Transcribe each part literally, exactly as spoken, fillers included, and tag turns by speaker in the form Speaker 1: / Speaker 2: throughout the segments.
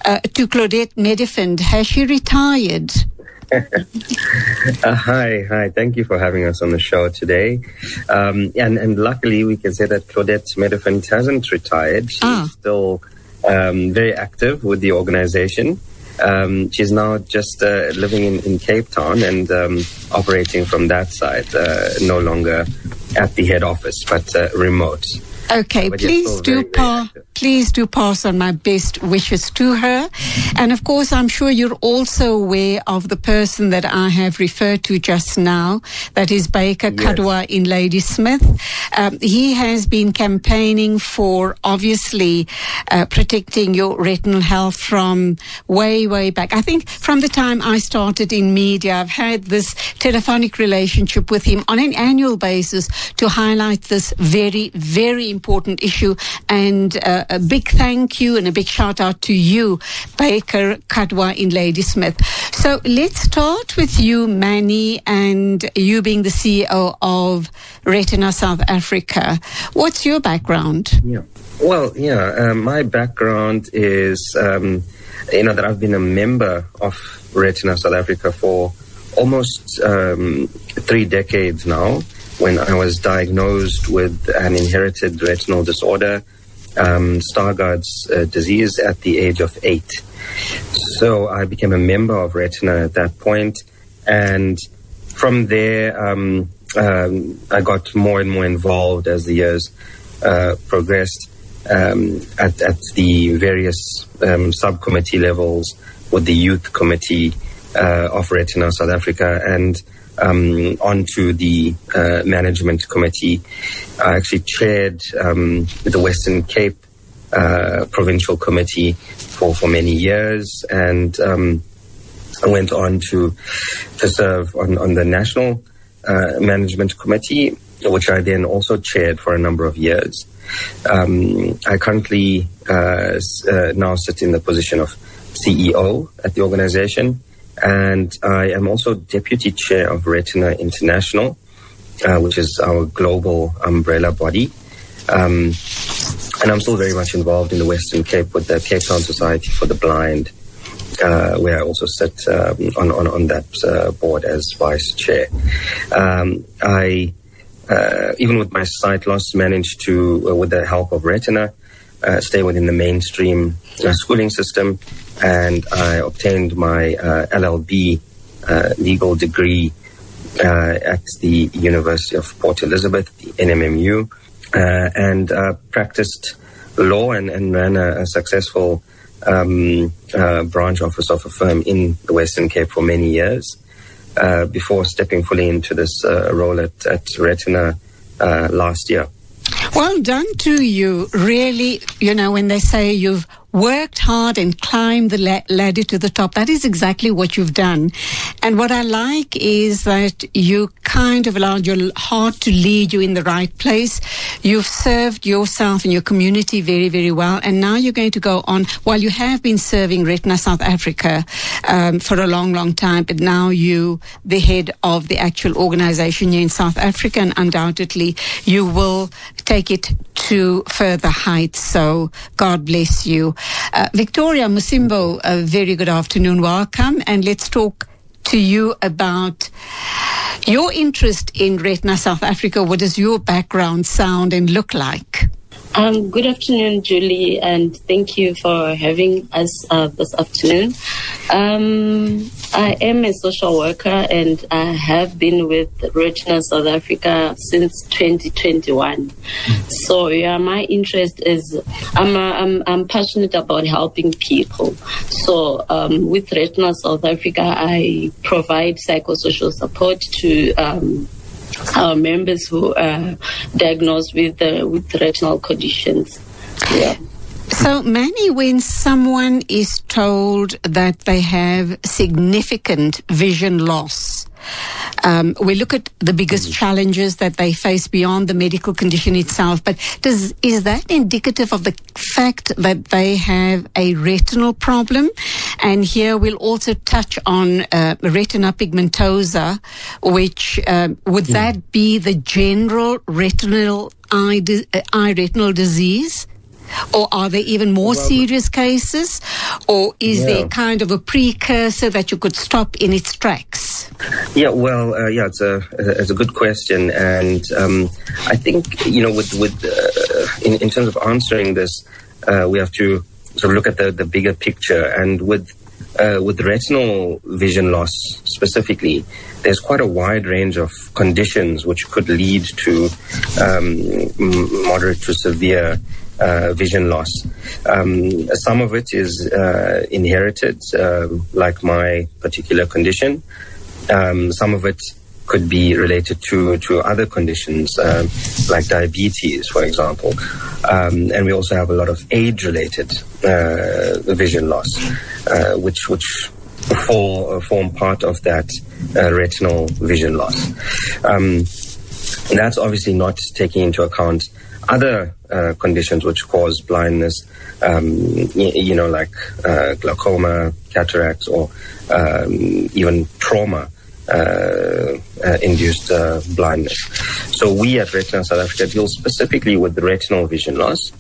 Speaker 1: uh, to Claudette Medefend. Has she retired?
Speaker 2: uh, hi, hi. Thank you for having us on the show today. Um, and, and luckily, we can say that Claudette Medefend hasn't retired. She's ah. still um, very active with the organization. Um, she's now just uh, living in, in Cape Town and um, operating from that side, uh, no longer at the head office, but uh, remote.
Speaker 1: Okay,
Speaker 2: but
Speaker 1: please do pa- please do pass on my best wishes to her. And of course, I'm sure you're also aware of the person that I have referred to just now, that is Baker yes. Kadwa in Ladysmith. Um, he has been campaigning for, obviously, uh, protecting your retinal health from way, way back. I think from the time I started in media, I've had this telephonic relationship with him on an annual basis to highlight this very, very important issue. And uh, a big thank you and a big shout out to you, Baker Kadwa in Ladysmith. So let's start with you, Manny, and you being the C E O of Retina South Africa. What's your background?
Speaker 2: Yeah. Well, yeah, uh, my background is, um, you know, that I've been a member of Retina South Africa for almost um, three decades now. When I was diagnosed with an inherited retinal disorder, um, Stargardt's uh, disease, at the age of eight. So I became a member of Retina at that point, and from there um, um, I got more and more involved as the years uh, progressed um, at, at the various um, subcommittee levels with the youth committee uh, of Retina South Africa, and Um, onto the uh, management committee. I actually chaired um, the Western Cape uh, Provincial Committee for, for many years, and um, I went on to, to serve on, on the National uh, Management Committee, which I then also chaired for a number of years. Um, I currently uh, uh, now sit in the position of C E O at the organization. And I am also deputy chair of Retina International, uh, which is our global umbrella body. Um, and I'm still very much involved in the Western Cape with the Cape Town Society for the Blind, uh, where I also sit um, on, on, on that uh, board as vice chair. Um, I, uh, even with my sight loss, managed to, uh, with the help of Retina, uh, stay within the mainstream uh, schooling system. And I obtained my uh, L L B uh, legal degree uh, at the University of Port Elizabeth, the N M M U, uh, and uh, practiced law and, and ran a, a successful um, uh, branch office of a firm in the Western Cape for many years uh, before stepping fully into this uh, role at, at Retina uh, last year.
Speaker 1: Well done to you. Really, you know, when they say you've worked hard and climbed the la- ladder to the top, that is exactly what you've done. And what I like is that you kind of allowed your heart to lead you in the right place. You've served yourself and your community very, very well. And now you're going to go on, while you have been serving Retina South Africa um, for a long, long time, but now you, the head of the actual organization here in South Africa, and undoubtedly you will take it to further heights. So God bless you. Uh, Victoria Musimbo, a very good afternoon. Welcome. And let's talk to you about your interest in Retina South Africa. What does your background sound and look like?
Speaker 3: Um, good afternoon, Julie, and thank you for having us uh, this afternoon. Um, I am a social worker, and I have been with Retina South Africa since twenty twenty-one. So, yeah, my interest is I'm uh, I'm, I'm passionate about helping people. So, um, with Retina South Africa, I provide psychosocial support to Um, our members who are diagnosed with uh, with retinal conditions. Yeah.
Speaker 1: So, Manny, when someone is told that they have significant vision loss, um, we look at the biggest challenges that they face beyond the medical condition itself. But does is that indicative of the fact that they have a retinal problem? And here we'll also touch on uh, retina pigmentosa, which uh, would yeah. that be the general retinal eye, di- uh, eye retinal disease? Or are there even more
Speaker 2: well,
Speaker 1: serious cases? Or is
Speaker 2: yeah.
Speaker 1: there kind of a precursor that you could stop in its tracks?
Speaker 2: Yeah, well, uh, yeah, it's a it's a good question, and um, I think you know, with with uh, in in terms of answering this, uh, we have to sort of look at the, the bigger picture, and with uh, with retinal vision loss specifically, there's quite a wide range of conditions which could lead to um, moderate to severe Uh, vision loss. Um, some of it is uh, inherited, uh, like my particular condition. Um, some of it could be related to, to other conditions, uh, like diabetes, for example. Um, and we also have a lot of age-related uh, vision loss, uh, which which fall, uh, form part of that uh, retinal vision loss. Um, that's obviously not taking into account other uh, conditions which cause blindness, um, y- you know, like uh, glaucoma, cataracts, or um, even trauma-induced uh, uh, blindness. So we at Retina South Africa deal specifically with the retinal vision loss,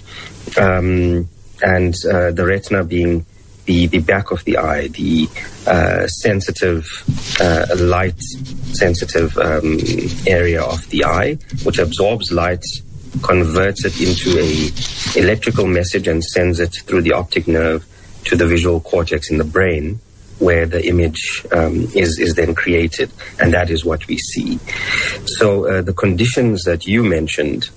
Speaker 2: um, and uh, the retina being the, the back of the eye, the uh, sensitive, uh, light-sensitive um, area of the eye, which absorbs light, converts it into a electrical message and sends it through the optic nerve to the visual cortex in the brain, where the image um, is is then created, and that is what we see. So uh, the conditions that you mentioned,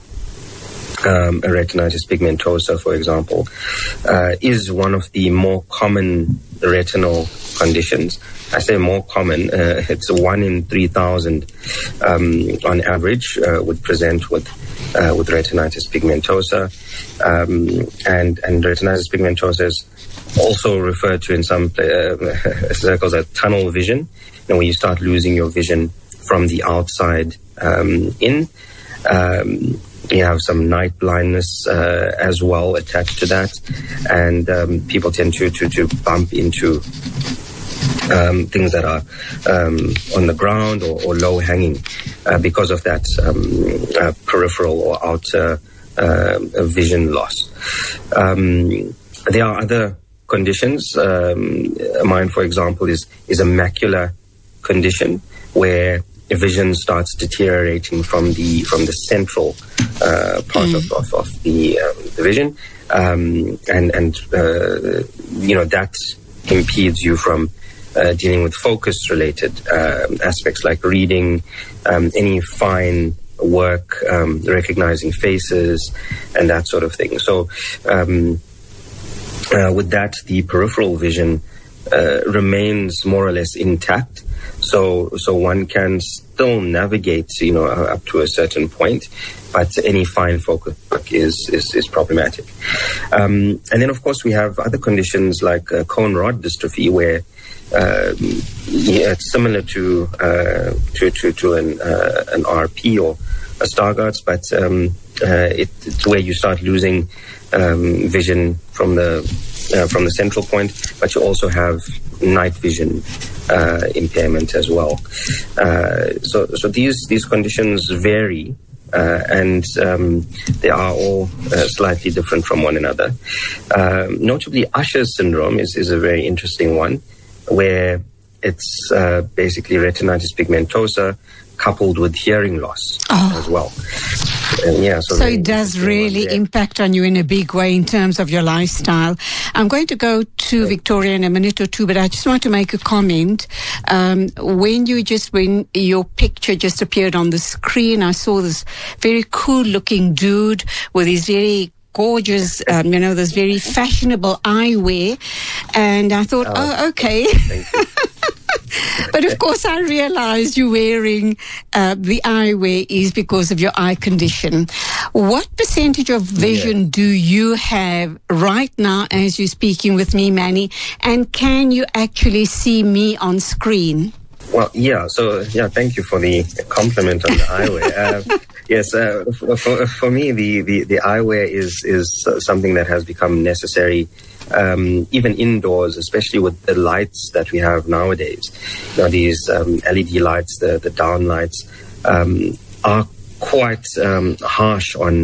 Speaker 2: um, retinitis pigmentosa, for example, uh, is one of the more common retinal conditions. I say more common. Uh, it's one in three thousand um, on average uh, would present with uh, with retinitis pigmentosa, um, and and retinitis pigmentosa is also referred to in some uh, circles as tunnel vision. And when you start losing your vision from the outside um, in, um, you have some night blindness uh, as well attached to that, and um, people tend to to, to bump into Um, things that are um, on the ground or, or low hanging uh, because of that um, uh, peripheral or outer uh, vision loss. Um, there are other conditions. Um, mine, for example, is, is a macular condition where vision starts deteriorating from the from the central uh, part mm. of, of, of the, um, the vision, um, and and uh, you know that impedes you from Uh, dealing with focus-related uh, aspects like reading, um, any fine work, um, recognizing faces, and that sort of thing. So um, uh, with that, the peripheral vision uh, remains more or less intact. So so one can still navigate, you know, uh, up to a certain point, but any fine focus work is, is, is problematic. Um, and then, of course, we have other conditions like uh, cone rod dystrophy, where Uh, yeah, it's similar to uh, to to, to an uh, an R P or a Stargardt's, but um, uh, it, it's where you start losing um, vision from the uh, from the central point, but you also have night vision uh, impairment as well. Uh, so so these these conditions vary. Uh, and um, they are all uh, slightly different from one another. Uh, notably, Usher's syndrome is, is a very interesting one, where it's uh, basically retinitis pigmentosa coupled with hearing loss oh. as well. And yeah, so
Speaker 1: so it does really impact on you in a big way in terms of your lifestyle. I'm going to go to yeah. Victoria in a minute or two, but I just want to make a comment. Um, when you just, when your picture just appeared on the screen, I saw this very cool looking dude with his very gorgeous, um, you know, this very fashionable eyewear. And I thought, oh, oh okay. But of course, I realized you're wearing uh, the eyewear is because of your eye condition. What percentage of vision yes. do you have right now as you're speaking with me, Manny? And can you actually see me on screen?
Speaker 2: Well, yeah. So, yeah, thank you for the compliment on the eyewear. Uh, yes, uh, for, for me, the, the, the eyewear is, is something that has become necessary Um, even indoors, especially with the lights that we have nowadays. You know, these um, L E D lights, the, the down lights, um, are quite um, harsh on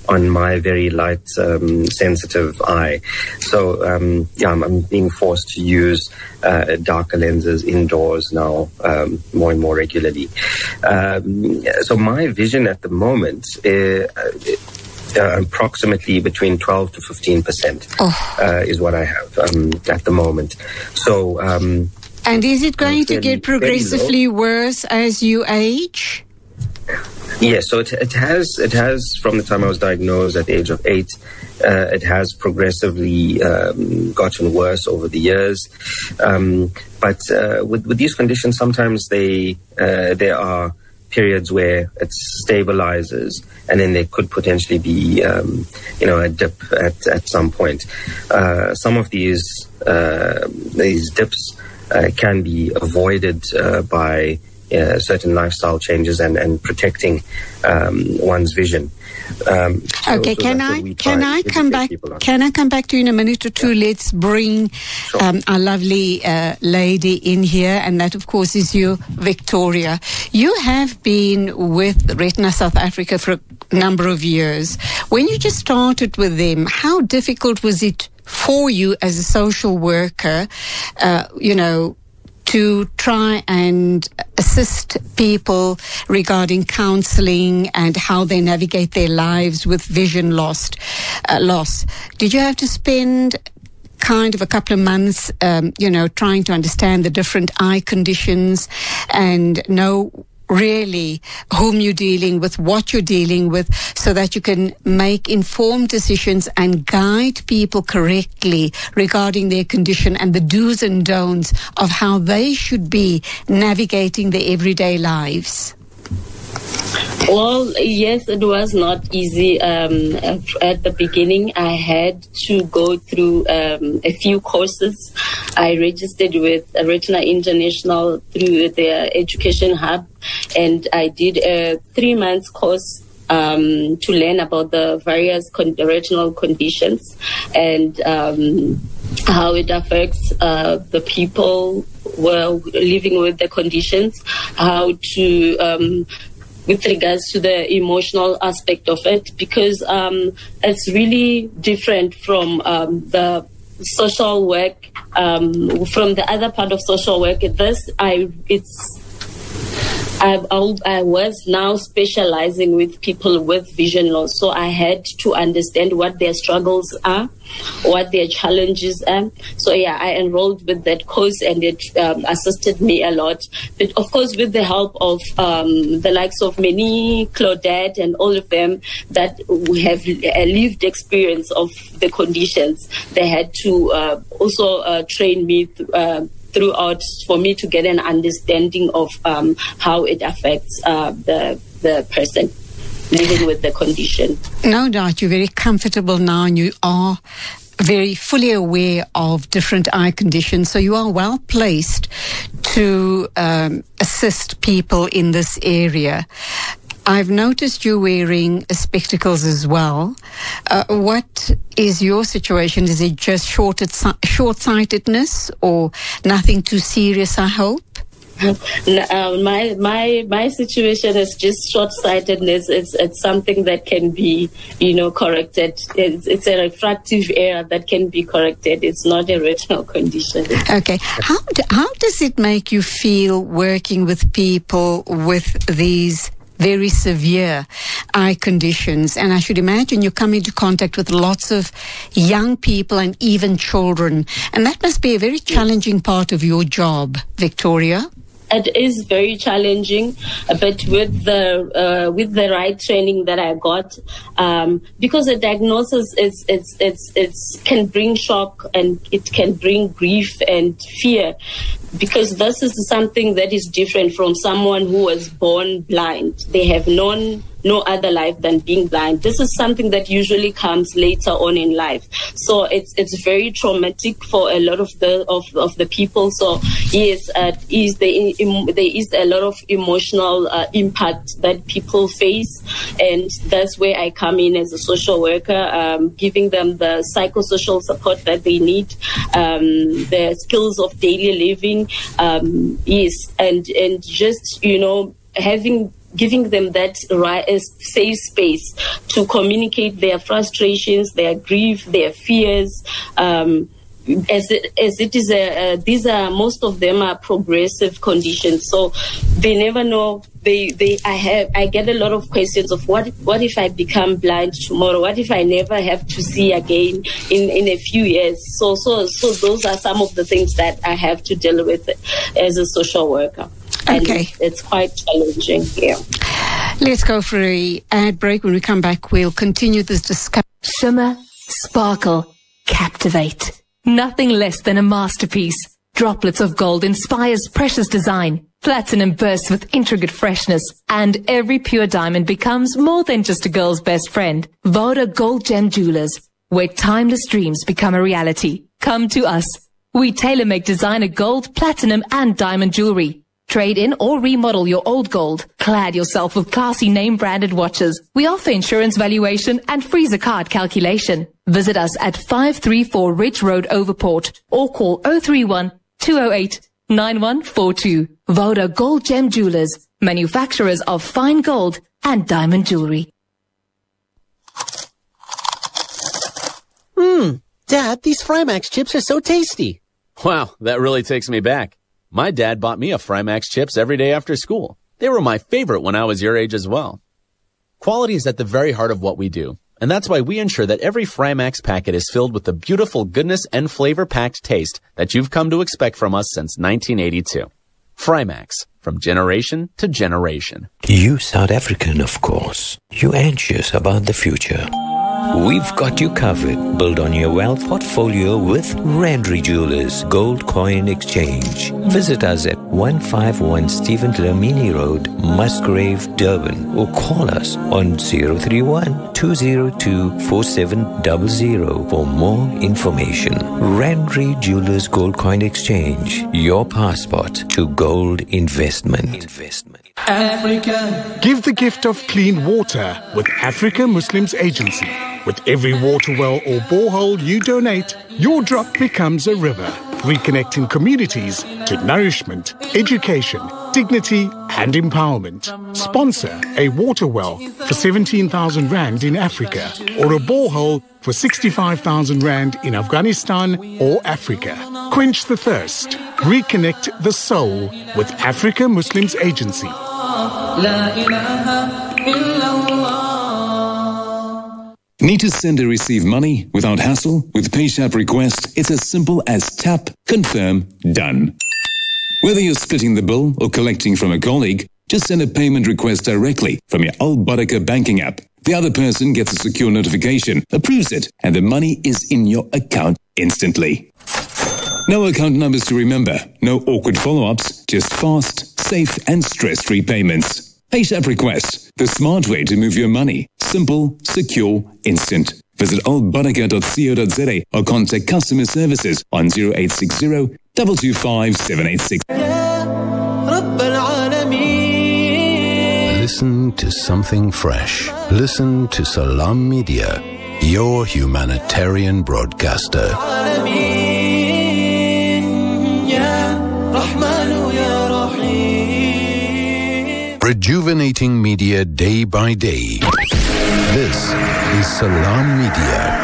Speaker 2: on my very light, um, sensitive eye. So, um, yeah, I'm, I'm being forced to use uh, darker lenses indoors now um, more and more regularly. Um, so my vision at the moment is uh, approximately between twelve to fifteen percent
Speaker 1: oh.
Speaker 2: uh, is what I have um, at the moment. So, um,
Speaker 1: and is it going to get progressively worse as you age?
Speaker 2: Yes, so it, it has, it has from the time I was diagnosed at the age of eight, uh, it has progressively um, gotten worse over the years. Um, but uh, with, with these conditions, sometimes they uh, there are periods where it stabilizes, and then there could potentially be, um, you know, a dip at, at some point. Uh, some of these uh, these dips uh, can be avoided uh, by Uh, certain lifestyle changes and, and protecting um, one's vision. Um, so,
Speaker 1: okay,
Speaker 2: so
Speaker 1: can I can I come back? Can I come back to you in a minute or two? Yeah. Let's bring
Speaker 2: sure.
Speaker 1: um, our lovely uh, lady in here, and that, of course, is you, Victoria. You have been with Retina South Africa for a number of years. When you just started with them, how difficult was it for you as a social worker? Uh, you know. to try and assist people regarding counseling and how they navigate their lives with vision lost, uh, loss. Did you have to spend kind of a couple of months, um, you know, trying to understand the different eye conditions and know really whom you're dealing with, what you're dealing with, so that you can make informed decisions and guide people correctly regarding their condition and the do's and don'ts of how they should be navigating their everyday lives?
Speaker 3: Well, yes, it was not easy. Um, at the beginning, I had to go through um, a few courses. I registered with Retina International through their education hub, and I did a three-month course um, to learn about the various con- retinal conditions and um, how it affects uh, the people who are living with the conditions, how to... Um, with regards to the emotional aspect of it, because um, it's really different from um, the social work, um, from the other part of social work. This, I, it's, I, I was now specializing with people with vision loss, so I had to understand what their struggles are, what their challenges are. So yeah, I enrolled with that course, and it um, assisted me a lot. But of course, with the help of um, the likes of many, Claudette and all of them that have a lived experience of the conditions, they had to uh, also uh, train me th- uh, throughout for me to get an understanding of um, how it affects uh, the the person living with the condition.
Speaker 1: No doubt you're very comfortable now, and you are very fully aware of different eye conditions, so you are well placed to um, assist people in this area. I've noticed you wearing spectacles as well. Uh, what is your situation? Is it just short-sightedness or nothing too serious, I hope?
Speaker 3: Uh, my my my situation is just short-sightedness. It's it's something that can be, you know, corrected. It's, it's a refractive error that can be corrected. It's not a retinal condition.
Speaker 1: Okay. How do, how does it make you feel working with people with these very severe eye conditions? And I should imagine you come into contact with lots of young people and even children, and that must be a very challenging part of your job, Victoria.
Speaker 3: It is very challenging, but with the uh, with the right training that I got, um, because the diagnosis is it's it's it's can bring shock, and it can bring grief and fear, because this is something that is different from someone who was born blind. They have known no other life than being blind. This is something that usually comes later on in life. So it's it's very traumatic for a lot of the of, of the people. So yes, uh, is there, there is a lot of emotional uh, impact that people face, and that's where I come in as a social worker, um, giving them the psychosocial support that they need, um, the skills of daily living, um, yes, and and just, you know, having giving them that right, safe space to communicate their frustrations, their grief, their fears. Um, As it, as it is, a, uh, these are, most of them are progressive conditions, so they never know. They, they, I have, I get a lot of questions of what, what if I become blind tomorrow? What if I never have to see again in, in a few years? So, so, so those are some of the things that I have to deal with as a social worker.
Speaker 1: Okay.
Speaker 3: And it's quite challenging here.
Speaker 1: Let's go for a ad break. When we come back, we'll continue this discussion.
Speaker 4: Shimmer, sparkle, captivate. Nothing less than a masterpiece. Droplets of gold inspires precious design. Platinum bursts with intricate freshness. And every pure diamond becomes more than just a girl's best friend. Voda Gold Gem Jewelers, where timeless dreams become a reality. Come to us. We tailor-make designer gold, platinum, and diamond jewelry. Trade in or remodel your old gold. Clad yourself with classy name-branded watches. We offer insurance valuation and freezer card calculation. Visit us at five thirty-four Ridge Road, Overport, or call oh three one, two oh eight, nine one four two. Voda Gold Gem Jewelers, manufacturers of fine gold and diamond jewelry.
Speaker 5: Mmm, Dad, these Frymax chips are so tasty.
Speaker 6: Wow, that really takes me back. My dad bought me a Frymax chips every day after school. They were my favorite when I was your age as well. Quality is at the very heart of what we do, and that's why we ensure that every Frymax packet is filled with the beautiful goodness and flavor-packed taste that you've come to expect from us since nineteen eighty-two. Frymax, from generation to generation.
Speaker 7: You South African, of course. You anxious about the future. We've got you covered. Build on your wealth portfolio with Randry Jewelers Gold Coin Exchange. Visit us at one fifty-one Stephen Dlamini Road, Musgrave, Durban, or call us on zero three one, two zero two, four seven zero zero for more information. Randry Jewelers Gold Coin Exchange, your passport to gold investment. Investment.
Speaker 8: Africa. Give the gift of clean water with Africa Muslims Agency. With every water well or borehole you donate, your drop becomes a river, reconnecting communities to nourishment, education, dignity and empowerment. Sponsor a water well for seventeen thousand rand in Africa or a borehole for sixty-five thousand rand in Afghanistan or Africa. Quench the thirst. Reconnect the soul with Africa Muslims Agency.
Speaker 9: Need to send or receive money without hassle? With PayShap Request, it's as simple as tap, confirm, done. Whether you're splitting the bill or collecting from a colleague, just send a payment request directly from your Al Baraka banking app. The other person gets a secure notification, approves it, and the money is in your account instantly. No account numbers to remember, no awkward follow-ups, just fast, safe, and stress-free payments. PayShap Request, the smart way to move your money. Simple, secure, instant. Visit al baraka dot co dot za or contact customer services on zero eight six zero, two two five, seven eight six.
Speaker 10: Listen to something fresh. Listen to Salam Media, your humanitarian broadcaster. Rejuvenating media day by day. This is Salam Media.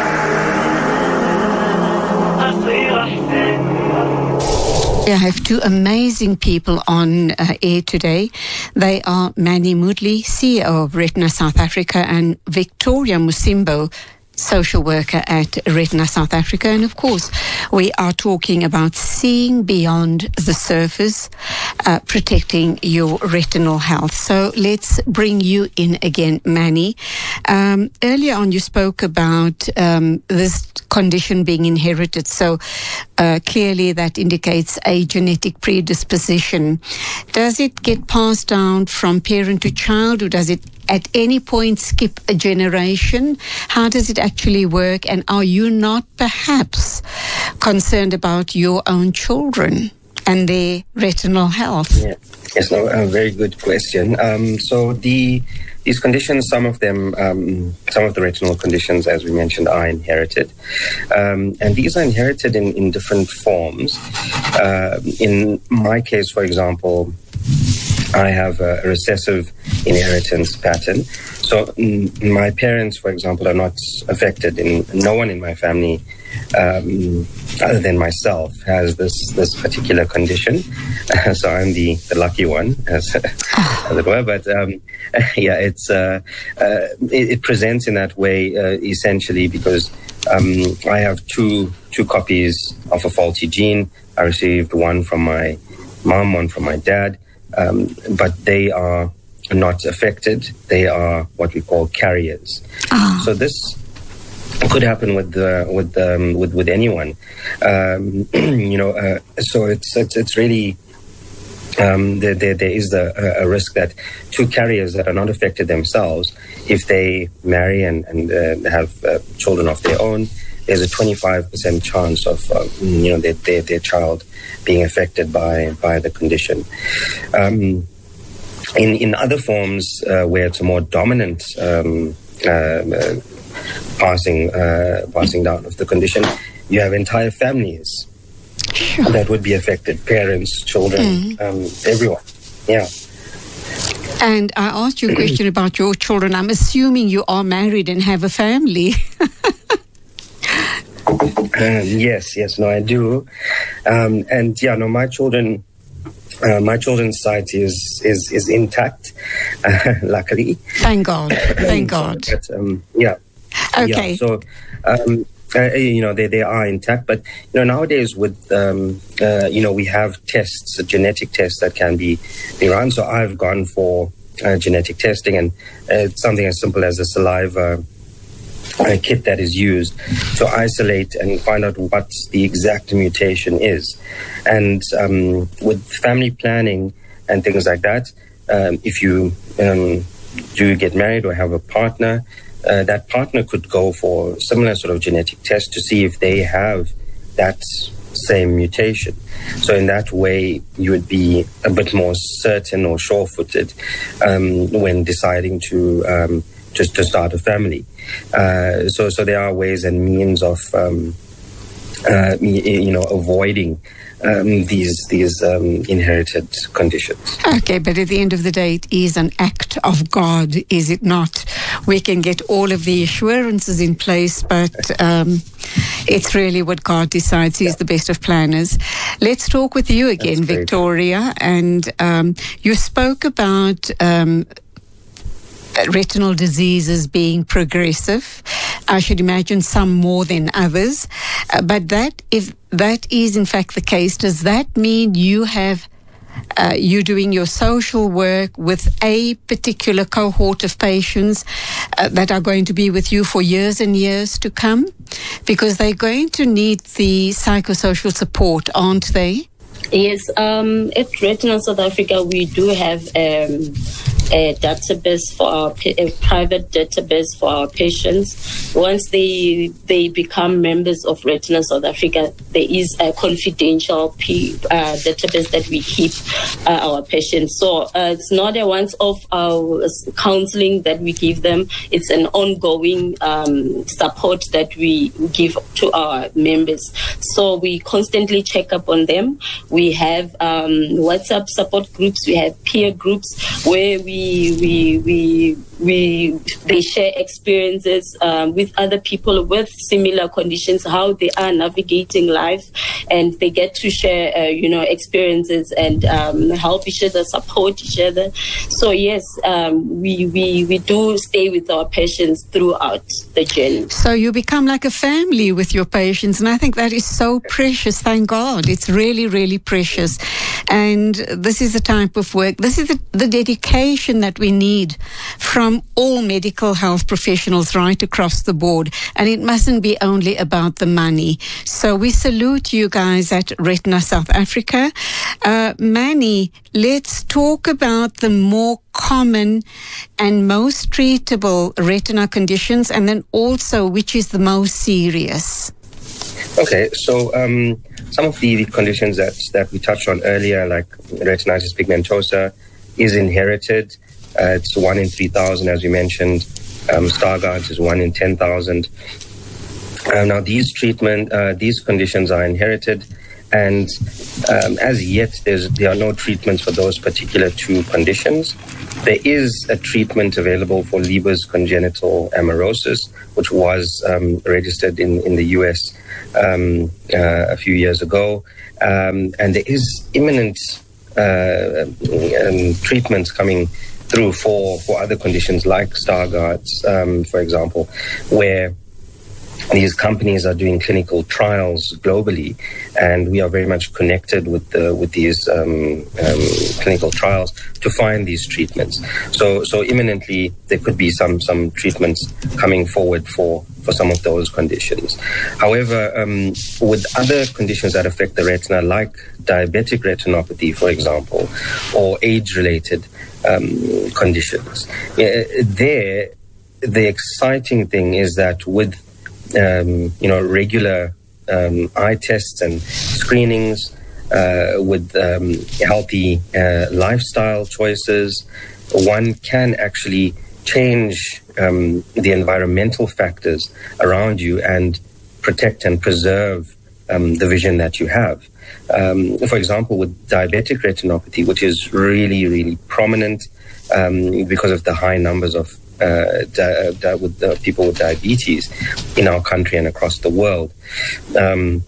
Speaker 1: I have two amazing people on uh, air today. They are Manny Moodley, C E O of Retina South Africa, and Victoria Musimbo, social worker at Retina South Africa. And of course, we are talking about seeing beyond the surface, uh, protecting your retinal health. So let's bring you in again, Manny. Um, earlier on, you spoke about um, this condition being inherited. So uh, clearly that indicates a genetic predisposition. Does it get passed down from parent to child, or does it at any point skip a generation? How does it actually work? And are you not perhaps concerned about your own children and their retinal health?
Speaker 2: Yeah. Yes, no, a very good question. Um, so the these conditions, some of them, um, some of the retinal conditions, as we mentioned, are inherited. Um, and these are inherited in, in different forms. Uh, in my case, for example, I have a recessive inheritance pattern. So mm, my parents, for example, are not affected. In no one in my family, um, other than myself, has this this particular condition. So I'm the, the lucky one, as, as it were. But um, yeah, it's uh, uh, it, it presents in that way uh, essentially because um, I have two two copies of a faulty gene. I received one from my mom, one from my dad. Um, but they are not affected. They are what we call carriers. Oh. So this could happen with the, with um, with with anyone. Um, you know, uh, so it's it's it's really um, there, there there is a, a risk that two carriers that are not affected themselves, if they marry and and uh, have uh, children of their own, there's a twenty-five percent chance of uh, you know their, their their child being affected by by the condition. Um, in in other forms uh, where it's a more dominant um, uh, uh, passing uh, passing down of the condition, you have entire families that would be affected: parents, children, mm. um, everyone. Yeah.
Speaker 1: And I asked you a question about your children. I'm assuming you are married and have a family.
Speaker 2: Um, yes, yes, no, I do, um, and yeah, no, my children, uh, my children's sight is is is intact, uh, luckily.
Speaker 1: Thank God, thank God.
Speaker 2: So, but, um, yeah.
Speaker 1: Okay.
Speaker 2: Yeah, so, um, uh, you know, they they are intact, but you know, nowadays with um, uh, you know, we have tests, genetic tests that can be be run. So I've gone for uh, genetic testing, and uh, it's something as simple as a saliva. A kit that is used to isolate and find out what the exact mutation is. And um, with family planning and things like that, um, if you um, do get married or have a partner, uh, that partner could go for similar sort of genetic test to see if they have that same mutation. So in that way, you would be a bit more certain or sure-footed um, when deciding to um, just to start a family. Uh, so, so there are ways and means of, um, uh, you know, avoiding um, these these um, inherited conditions.
Speaker 1: Okay, but at the end of the day, it is an act of God, is it not? We can get all of the assurances in place, but um, it's really what God decides. He's yeah. the best of planners. Let's talk with you again, Victoria. And um, you spoke about Um, retinal diseases being progressive. I should imagine some more than others. Uh, but that, if that is in fact the case, does that mean you have, uh, you're doing your social work with a particular cohort of patients uh, that are going to be with you for years and years to come? Because they're going to need the psychosocial support, aren't they?
Speaker 3: Yes, um, at Retina South Africa, we do have um, a database for our a private database for our patients. Once they they become members of Retina South Africa, there is a confidential P, uh, database that we keep uh, our patients. So uh, it's not a once-off uh, counseling that we give them. It's an ongoing um, support that we give to our members. So we constantly check up on them. We have um, WhatsApp support groups. We have peer groups where we we we we they share experiences um, with other people with similar conditions, how they are navigating life, and they get to share uh, you know experiences and um, help each other, support each other. So yes, um, we we we do stay with our patients throughout the journey.
Speaker 1: So you become like a family with your patients, and I think that is so precious. Thank God, it's really really precious. And this is the type of work, this is the, the dedication that we need from all medical health professionals right across the board. And it mustn't be only about the money. So we salute you guys at Retina South Africa. Uh, Manny, let's talk about the more common and most treatable retina conditions, and then also which is the most serious.
Speaker 2: Okay, so um, some of the conditions that, that we touched on earlier, like retinitis pigmentosa, is inherited. Uh, it's one in three thousand, as we mentioned. Um, Stargardt is one in ten thousand. Uh, now, these treatment, uh, these conditions are inherited, And um, as yet, there's, there are no treatments for those particular two conditions. There is a treatment available for Leber's congenital amaurosis, which was um, registered in, in the U S um, uh, a few years ago. Um, and there is imminent uh, um, treatments coming through for, for other conditions like Stargardt's, um, for example, where these companies are doing clinical trials globally, and we are very much connected with the, with these um, um, clinical trials to find these treatments. So, so imminently there could be some some treatments coming forward for, for some of those conditions. However, um, with other conditions that affect the retina, like diabetic retinopathy, for example, or age-related um, conditions, yeah, there the exciting thing is that with Um, you know, regular um, eye tests and screenings, uh, with um, healthy uh, lifestyle choices, one can actually change um, the environmental factors around you and protect and preserve um, the vision that you have. Um, for example, with diabetic retinopathy, which is really, really prominent um, because of the high numbers of Uh, di- di- with uh, people with diabetes in our country and across the world. Um,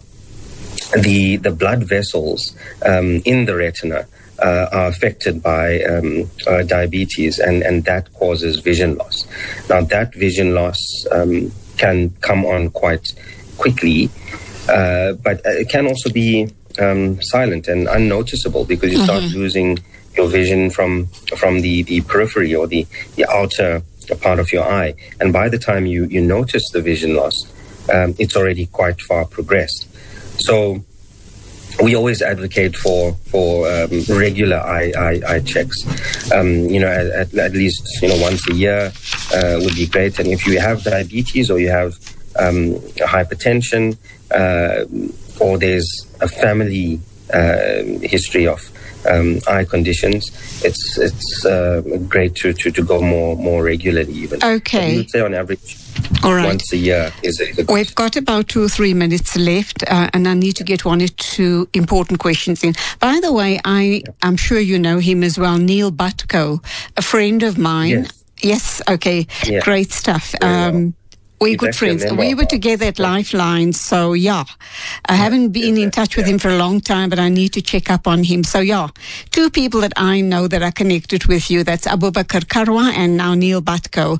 Speaker 2: the the blood vessels um, in the retina uh, are affected by um, uh, diabetes, and, and that causes vision loss. Now, that vision loss um, can come on quite quickly, uh, but it can also be um, silent and unnoticeable because you start mm-hmm. losing your vision from from the, the periphery or the, the outer a part of your eye, and by the time you you notice the vision loss, um, it's already quite far progressed. So we always advocate for for um, regular eye eye, eye checks. Um, you know, at, at least you know once a year uh, would be great. And if you have diabetes or you have um, hypertension, uh, or there's a family uh, history of Um, eye conditions, it's it's uh, great to, to, to go more more regularly even.
Speaker 1: Okay.
Speaker 2: I would say on average
Speaker 1: All right.
Speaker 2: once a year is a, is a good.
Speaker 1: We've got about two or three minutes left, uh, and I need to get one or two important questions in. By the way, I, I'm sure you know him as well, Neil Butko, a friend of mine.
Speaker 2: Yes.
Speaker 1: Yes, okay,
Speaker 2: Yeah.
Speaker 1: great stuff.
Speaker 2: Very well.
Speaker 1: Um, We're
Speaker 2: He's
Speaker 1: good
Speaker 2: actually a
Speaker 1: friends.
Speaker 2: member
Speaker 1: We
Speaker 2: of
Speaker 1: were
Speaker 2: ours.
Speaker 1: together at Lifeline, so yeah. I haven't been in touch with him for a long time, but I need to check up on him. So yeah, two people that I know that are connected with you, that's Abubakar Karwa and now Neil Butko.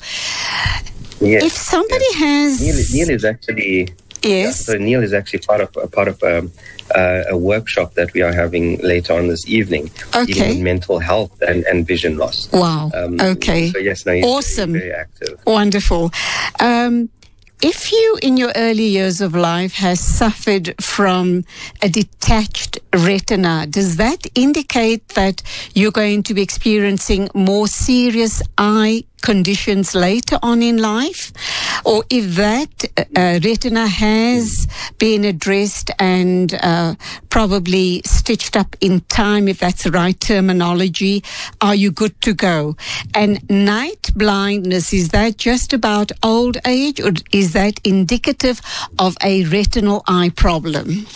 Speaker 2: Yes.
Speaker 1: If somebody
Speaker 2: yes.
Speaker 1: has...
Speaker 2: Neil, Neil is actually
Speaker 1: Yes.
Speaker 2: So Neil is actually part of a part of um, uh, a workshop that we are having later on this evening,
Speaker 1: Okay.
Speaker 2: dealing with mental health and, and vision loss.
Speaker 1: Wow.
Speaker 2: Um,
Speaker 1: Okay.
Speaker 2: So yes, no, he's
Speaker 1: Awesome.
Speaker 2: very, very active.
Speaker 1: Wonderful. Um, if you, in your early years of life, has suffered from a detached retina, does that indicate that you're going to be experiencing more serious eye conditions later on in life? Or if that uh, retina has been addressed and uh, probably stitched up in time, if that's the right terminology, are you good to go? And night blindness, is that just about old age, or is that indicative of a retinal eye problem?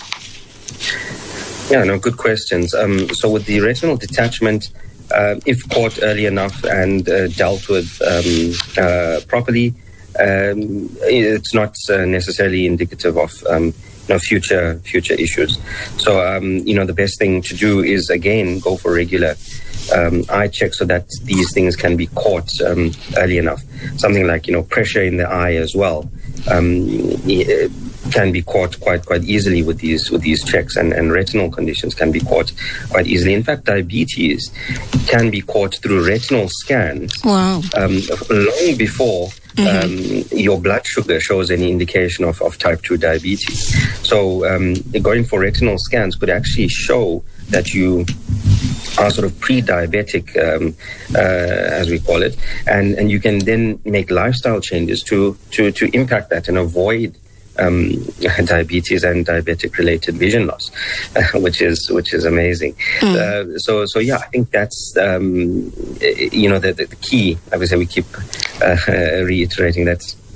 Speaker 2: Yeah, no, good questions. Um, so with the retinal detachment, uh, if caught early enough and uh, dealt with um, uh, properly, um, it's not uh, necessarily indicative of um, you know, future future issues. So um, you know, the best thing to do is again go for regular um, eye checks so that these things can be caught um, early enough. Something like you know pressure in the eye as well. Um, can be caught quite quite easily with these with these checks, and, and retinal conditions can be caught quite easily. In fact, diabetes can be caught through retinal scans.
Speaker 1: Wow.
Speaker 2: Um, long before um, your blood sugar shows any indication of, of type two diabetes. So um, going for retinal scans could actually show that you are sort of pre-diabetic, um, uh, as we call it, and, and you can then make lifestyle changes to, to, to impact that and avoid Um, diabetes and diabetic-related vision loss, uh, which is which is amazing. Mm. Uh, so so yeah, I think that's um, you know the, the, the key. I would say we keep uh, reiterating that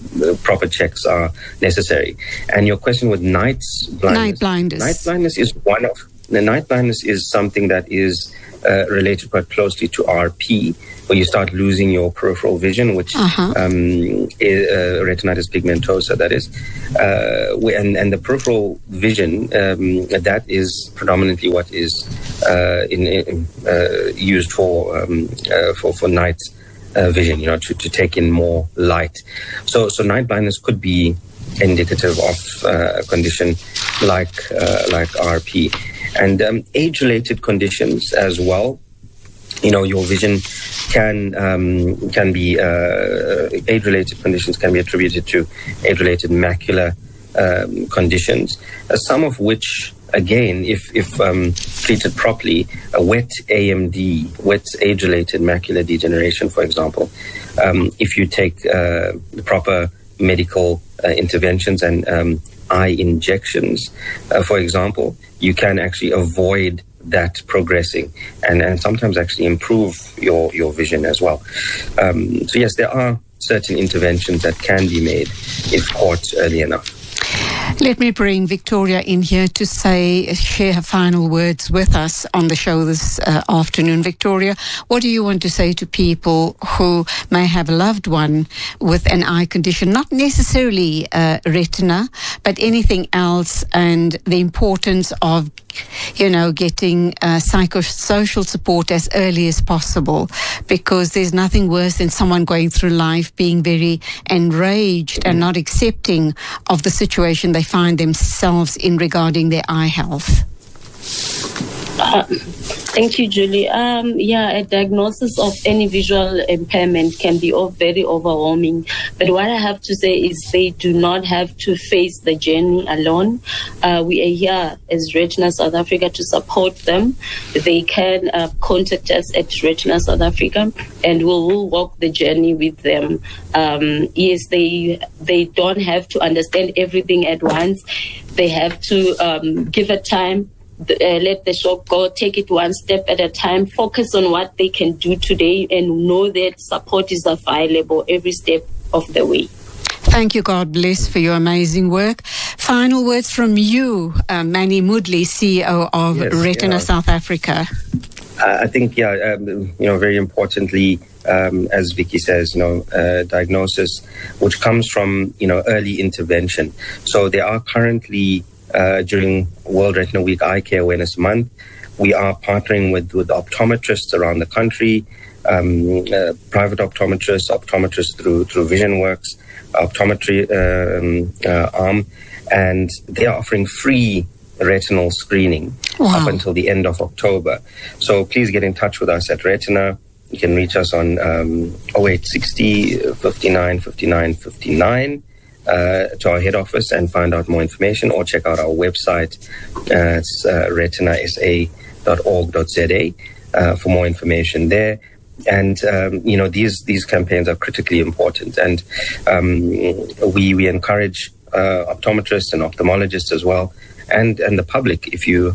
Speaker 2: proper checks are necessary. And your question with night blindness.
Speaker 1: Night blindness.
Speaker 2: Night blindness is one of the night blindness is something that is uh, related quite closely to R P, where you start losing your peripheral vision, which
Speaker 1: uh-huh.
Speaker 2: um, is, uh, retinitis pigmentosa, that is. Uh, and, and the peripheral vision, um, that is predominantly what is uh, in, in, uh, used for, um, uh, for for night uh, vision, you know, to, to take in more light. So, so night blindness could be indicative of uh, a condition like uh, like R P. And um, age-related conditions as well. You know, your vision can um, can be uh, age-related conditions can be attributed to age-related macular um, conditions. Uh, some of which, again, if if um, treated properly, a wet A M D, wet age-related macular degeneration, for example, um, if you take uh, the proper medical uh, interventions and um, eye injections, uh, for example, you can actually avoid that progressing and, and sometimes actually improve your, your vision as well. Um, so yes, there are certain interventions that can be made if caught early enough.
Speaker 1: Let me bring Victoria in here to say, share her final words with us on the show this uh, afternoon. Victoria, what do you want to say to people who may have a loved one with an eye condition, not necessarily uh, retina, but anything else, and the importance of, you know, getting uh, psychosocial support as early as possible, because there's nothing worse than someone going through life being very enraged and not accepting of the situation they find themselves in regarding their eye health.
Speaker 3: Uh, thank you, Julie. Um, yeah, a diagnosis of any visual impairment can be all very overwhelming. But what I have to say is they do not have to face the journey alone. Uh, we are here as Retina South Africa to support them. They can uh, contact us at Retina South Africa, and we will walk the journey with them. Um, yes, they they don't have to understand everything at once. They have to um, give it time. Uh, let the shock go, take it one step at a time, focus on what they can do today, and know that support is available every step of the way.
Speaker 1: Thank you, God bless, for your amazing work. Final words from you, uh, Manny Moodley, C E O of yes, Retina yeah. South Africa.
Speaker 2: Uh, I think, yeah, um, you know, very importantly, um, as Vicky says, you know, uh, diagnosis, which comes from, you know, early intervention. So there are currently Uh, during World Retina Week Eye Care Awareness Month, we are partnering with, with optometrists around the country, um, uh, private optometrists, optometrists through through VisionWorks, optometry um, uh, arm, and they are offering free retinal screening wow. up until the end of October. So please get in touch with us at Retina. You can reach us on um, oh eight sixty, fifty-nine, fifty-nine, fifty-nine. Uh, to our head office and find out more information, or check out our website. Uh, it's uh, retina s a dot org dot z a uh, for more information there. And um, you know, these these campaigns are critically important, and um, we we encourage uh, optometrists and ophthalmologists as well, and and the public. If you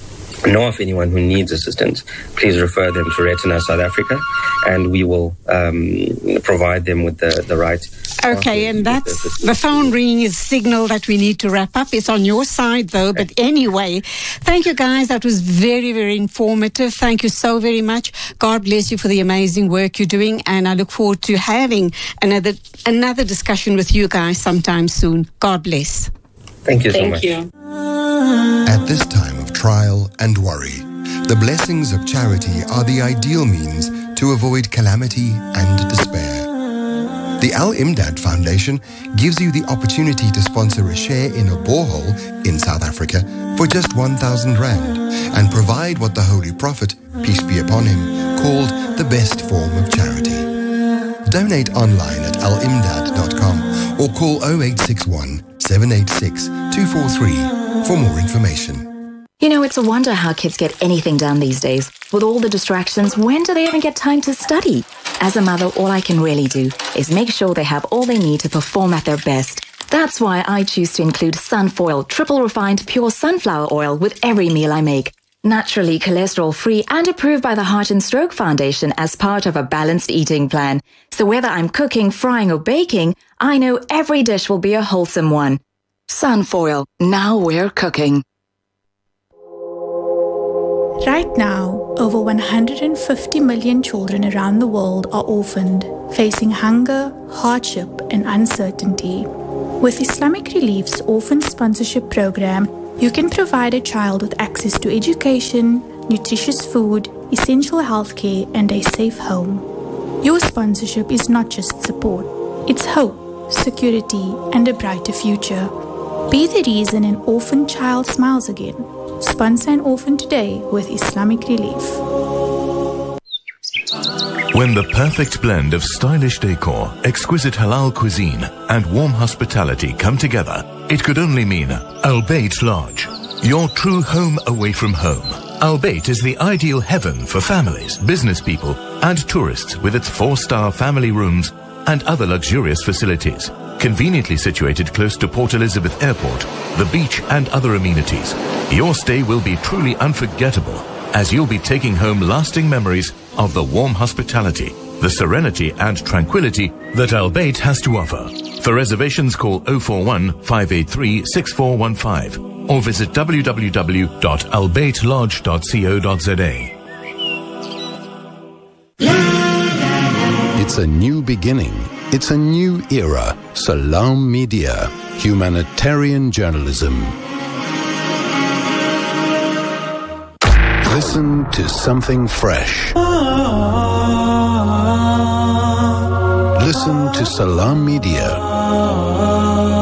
Speaker 2: know of anyone who needs assistance, please refer them to Retina South Africa, and we will um, provide them with the, the right.
Speaker 1: Okay, and that's the phone ringing is signal that we need to wrap up. It's on your side, though. But anyway, thank you, guys. That was very, very informative. Thank you so very much. God bless you for the amazing work you're doing, and I look forward to having another another discussion with you guys sometime soon. God bless.
Speaker 2: Thank you so
Speaker 3: Thank
Speaker 2: much.
Speaker 3: you.
Speaker 11: At this time of trial and worry, the blessings of charity are the ideal means to avoid calamity and despair. The Al-Imdad Foundation gives you the opportunity to sponsor a share in a borehole in South Africa for just one thousand rand and provide what the Holy Prophet, peace be upon him, called the best form of charity. Donate online at al imdad dot com or call oh eight six one, seven eight six, two four three for more information.
Speaker 12: You know, it's a wonder how kids get anything done these days. With all the distractions, when do they even get time to study? As a mother, all I can really do is make sure they have all they need to perform at their best. That's why I choose to include Sunfoil Triple Refined Pure Sunflower Oil with every meal I make. naturally cholesterol-free and approved by the Heart and Stroke Foundation as part of a balanced eating plan. So whether I'm cooking, frying or baking, I know every dish will be a wholesome one. Sunfoil, now we're cooking.
Speaker 13: Right now, over one hundred fifty million children around the world are orphaned, facing hunger, hardship and uncertainty. With Islamic Relief's Orphan Sponsorship Program, you can provide a child with access to education, nutritious food, essential healthcare and a safe home. Your sponsorship is not just support, it's hope, security and a brighter future. Be the reason an orphan child smiles again. Sponsor an orphan today with Islamic Relief.
Speaker 14: When the perfect blend of stylish decor, exquisite halal cuisine, and warm hospitality come together, it could only mean Al Bayt Lodge, your true home away from home. Al Bayt is the ideal heaven for families, business people, and tourists with its four-star family rooms and other luxurious facilities. Conveniently situated close to Port Elizabeth Airport, the beach and other amenities, your stay will be truly unforgettable as you'll be taking home lasting memories of the warm hospitality, the serenity and tranquility that Al Bayt has to offer. For reservations, call oh four one, five eight three, six four one five or visit w w w dot al bayt lodge dot co dot z a.
Speaker 10: It's a new beginning. It's a new era. Salam Media. Humanitarian journalism. Listen to something fresh. Listen to Salam Media.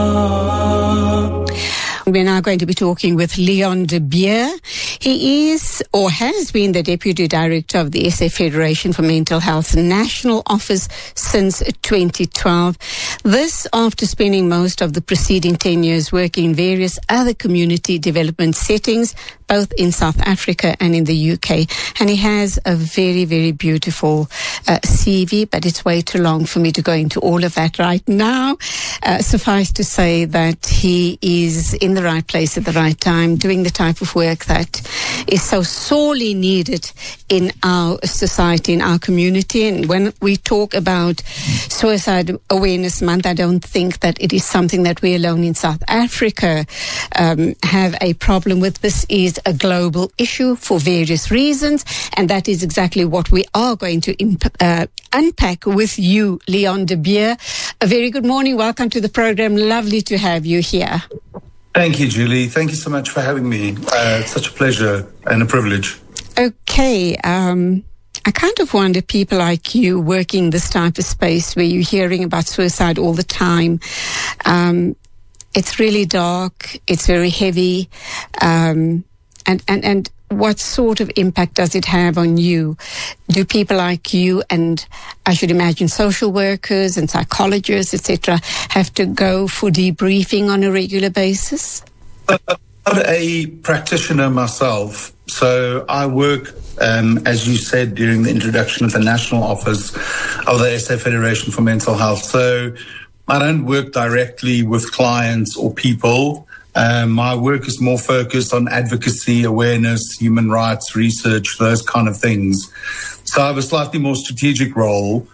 Speaker 1: We're now going to be talking with Leon de Beer. He is or has been the Deputy Director of the S A Federation for Mental Health National Office since twenty twelve. This after spending most of the preceding ten years working in various other community development settings, both in South Africa and in the U K. And he has a very, very beautiful uh, C V, but it's way too long for me to go into all of that right now. Uh, suffice to say that he is in the right place at the right time, doing the type of work that is so sorely needed in our society, in our community. And when we talk about Suicide Awareness Month, I don't think that it is something that we alone in South Africa um, have a problem with. This is a global issue for various reasons, and that is exactly what we are going to imp- uh, unpack with you, Leon de Beer. A very good morning. Welcome to the program. Lovely to have you here.
Speaker 15: Thank you, Julie. Thank you so much for having me. Uh, it's such a pleasure and a privilege.
Speaker 1: Okay. Um, I kind of wonder, people like you working this type of space where you're hearing about suicide all the time. Um, it's really dark. It's very heavy. Um, and, and, and what sort of impact does it have on you? Do people like you and I should imagine social workers and psychologists, et cetera, have to go for debriefing on a regular basis?
Speaker 15: I'm not a practitioner myself, so I work, um, as you said during the introduction, of the National Office of the S A Federation for Mental Health. So I don't work directly with clients or people. Um, my work is more focused on advocacy, awareness, human rights, research, those kind of things. So I have a slightly more strategic role.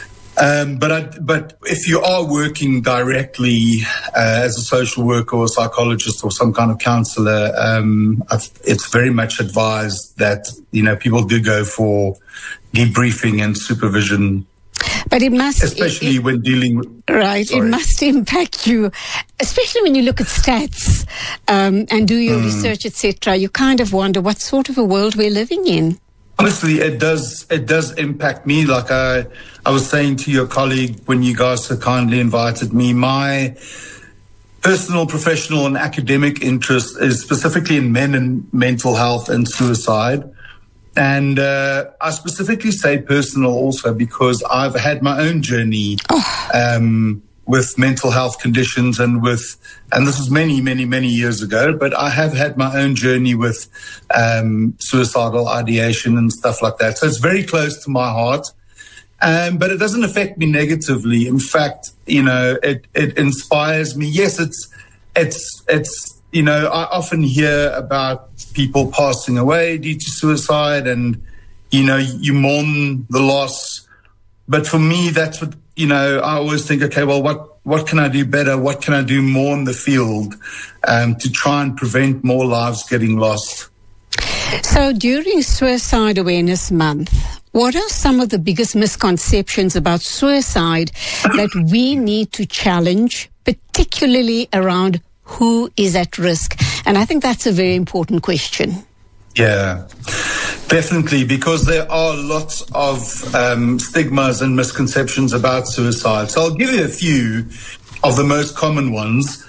Speaker 15: Um, but I, but if you are working directly uh, as a social worker or psychologist or some kind of counselor, um, it's very much advised that, you know, people do go for debriefing and supervision.
Speaker 1: But it must,
Speaker 15: especially
Speaker 1: it,
Speaker 15: when dealing with,
Speaker 1: right,
Speaker 15: sorry.
Speaker 1: It must impact you, especially when you look at stats um, and do your mm. research, et cetera. You kind of wonder what sort of a world we're living in.
Speaker 15: Honestly, it does. It does impact me. Like I, I was saying to your colleague when you guys so kindly invited me, my personal, professional, and academic interest is specifically in men and mental health and suicide. And uh, I specifically say personal also because I've had my own journey oh. um, with mental health conditions and with, and this was many, many, many years ago, but I have had my own journey with um, suicidal ideation and stuff like that. So it's very close to my heart, um, but it doesn't affect me negatively. In fact, you know, it, it inspires me. Yes, it's, it's, it's, you know, I often hear about people passing away due to suicide and, you know, you mourn the loss. But for me, that's what, you know, I always think, okay, well, what, what can I do better? What can I do more in the field um, to try and prevent more lives getting lost?
Speaker 1: So during Suicide Awareness Month, what are some of the biggest misconceptions about suicide that we need to challenge, particularly around who is at risk? And I think that's a very important question.
Speaker 15: Yeah, definitely, because there are lots of um, stigmas and misconceptions about suicide. So I'll give you a few of the most common ones.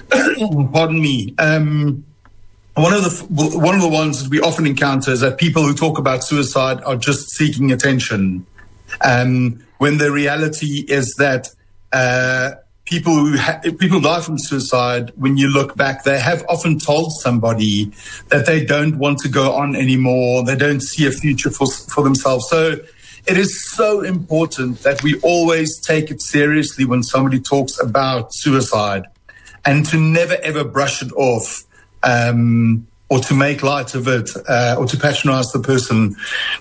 Speaker 15: Pardon me. Um, one of the one of the ones that we often encounter is that people who talk about suicide are just seeking attention, um, when the reality is that uh, people who ha- people die from suicide, when you look back, they have often told somebody that they don't want to go on anymore. They don't see a future for for themselves. So it is so important that we always take it seriously when somebody talks about suicide, and to never ever brush it off, um, or to make light of it, uh, or to patronize the person.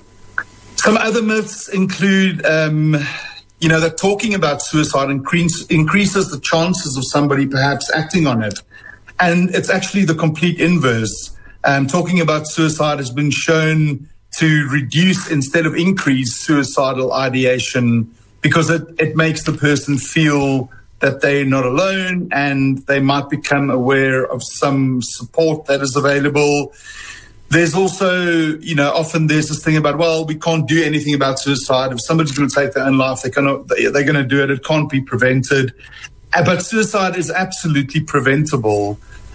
Speaker 15: Some other myths include, um, you know, that talking about suicide increase, increases the chances of somebody perhaps acting on it. And it's actually the complete inverse. Um, talking about suicide has been shown to reduce instead of increase suicidal ideation, because it, it makes the person feel that they're not alone and they might become aware of some support that is available. There's also, you know, often there's this thing about, well, we can't do anything about suicide. If somebody's going to take their own life, they're going to, they're going to do it. It can't be prevented. But suicide is absolutely preventable.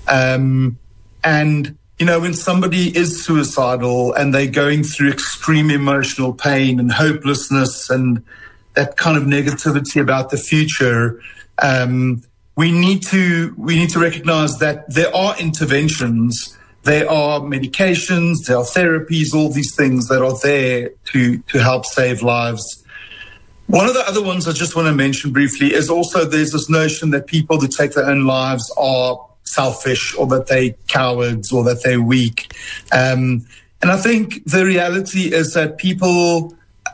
Speaker 15: Um, and, you know, when somebody is suicidal and they're going through extreme emotional pain and hopelessness and that kind of negativity about the future, um, we need to we need to recognize that there are interventions, there are medications, there are therapies, all these things that are there to, to help save lives. One of the other ones I just want to mention briefly is also there's this notion that people who take their own lives are selfish, or that they're cowards, or that they're weak. Um, and I think the reality is that people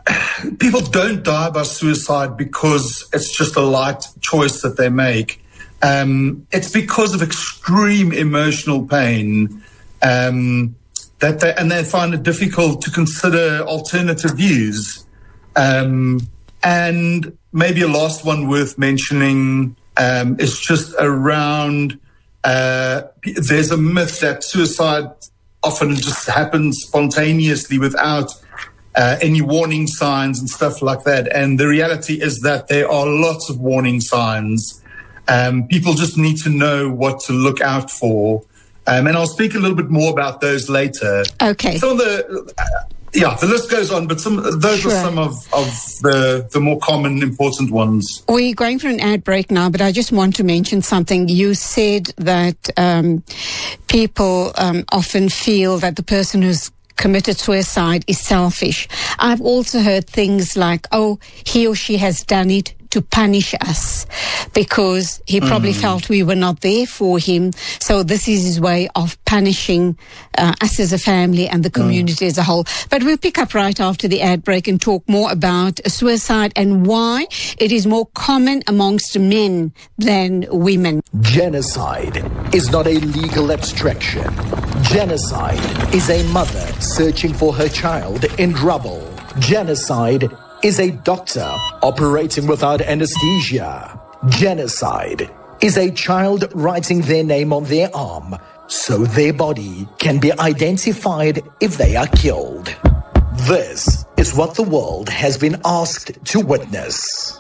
Speaker 15: people don't die by suicide because it's just a light choice that they make. Um, it's because of extreme emotional pain, um, that they, and they find it difficult to consider alternative views. Um, and maybe a last one worth mentioning um, is just around, uh, there's a myth that suicide often just happens spontaneously without Uh, any warning signs and stuff like that. And the reality is that there are lots of warning signs. Um, people just need to know what to look out for. Um, and I'll speak a little bit more about those later.
Speaker 1: Okay.
Speaker 15: Some of the, uh, yeah, the list goes on, but some those
Speaker 1: Sure.
Speaker 15: are some of, of the, the more common, important ones.
Speaker 1: We're going for an ad break now, but I just want to mention something. You said that um, people um, often feel that the person who's committed suicide is selfish. I've also heard things like, oh, he or she has done it to punish us because he probably
Speaker 16: Mm.
Speaker 1: felt we were not there for him. So this is his way of punishing uh, us as a family and the community as a whole. But we'll pick up right after the ad break and talk more about suicide and why it is more common amongst men than women.
Speaker 16: Genocide is not a legal abstraction. Genocide is a mother searching for her child in trouble. Genocide is a doctor operating without anesthesia. Genocide is a child writing their name on their arm so their body can be identified if they are killed. This is what the world has been asked to witness.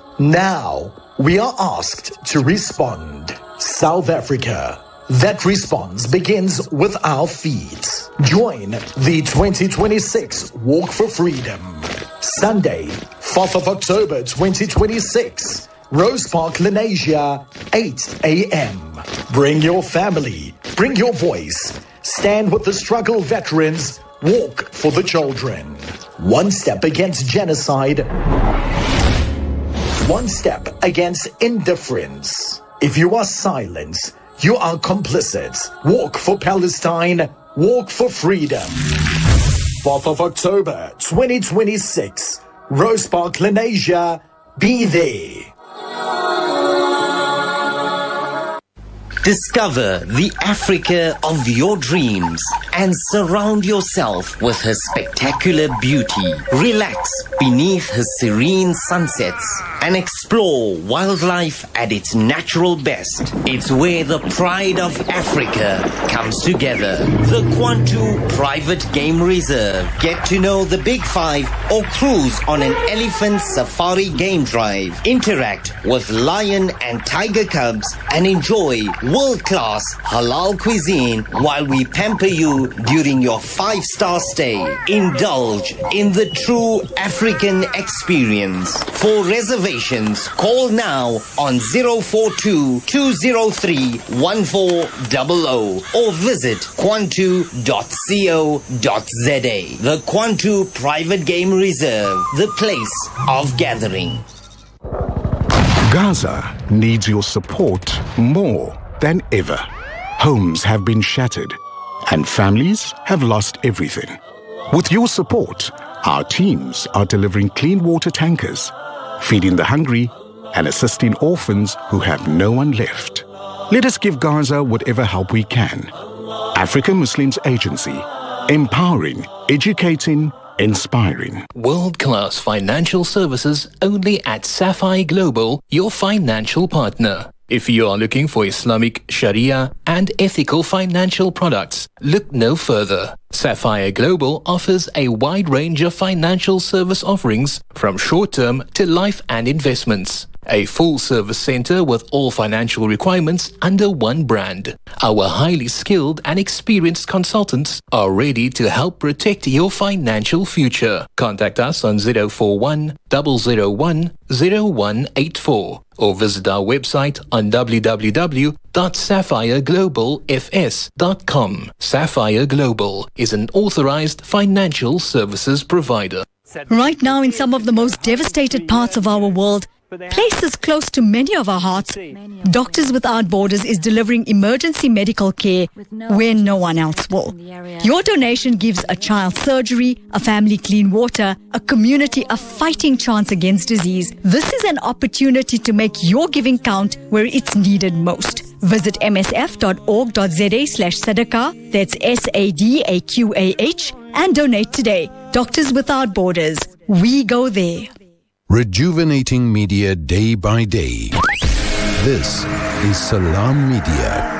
Speaker 16: Now we are asked to respond. South Africa. That response begins with our feet. Join the twenty twenty-six Walk for Freedom. Sunday, fourth of October twenty twenty-six. Rose Park, Lenasia, eight a.m. Bring your family. Bring your voice. Stand with the struggle veterans. Walk for the children. One step against genocide. One step against indifference. If you are silenced, You are complicit. Walk for Palestine. Walk for freedom. fourth of October, twenty twenty-six. Rose Park, Lenasia. Be there.
Speaker 17: Discover the Africa of your dreams and surround yourself with her spectacular beauty. Relax beneath her serene sunsets and explore wildlife at its natural best. It's where the pride of Africa comes together. The Kwantu Private Game Reserve. Get to know the Big Five or cruise on an elephant safari game drive. Interact with lion and tiger cubs and enjoy world-class halal cuisine while we pamper you during your five-star stay. Indulge in the true African experience. For reservations, call now on zero four two, two zero three, one four zero zero or visit kwantu dot co dot za. The Kwantu Private Game Reserve, the place of gathering.
Speaker 8: Gaza needs your support more than ever. Homes have been shattered and families have lost everything. With your support, our teams are delivering clean water tankers, feeding the hungry and assisting orphans who have no one left. Let us give Gaza whatever help we can. African Muslims Agency, empowering, educating, inspiring.
Speaker 18: World-class financial services only at Sapphire Global, your financial partner. If you are looking for Islamic, Sharia and ethical financial products, look no further. Sapphire Global offers a wide range of financial service offerings from short-term to life and investments. A full-service center with all financial requirements under one brand. Our highly skilled and experienced consultants are ready to help protect your financial future. Contact us on zero four one, zero zero one, zero one eight four or visit our website on w w w dot sapphire global f s dot com. Sapphire Global is an authorized financial services provider.
Speaker 19: Right now, in some of the most devastated parts of our world, places close to many of our hearts, Doctors Without Borders is delivering emergency medical care where no one else will. Your donation gives a child surgery, a family clean water, a community a fighting chance against disease. This is an opportunity to make your giving count where it's needed most. Visit m s f dot org dot z a slash sadaqah, that's S A D A Q A H, and donate today. Doctors Without Borders. We go there.
Speaker 10: Rejuvenating media day by day. This is Salam Media.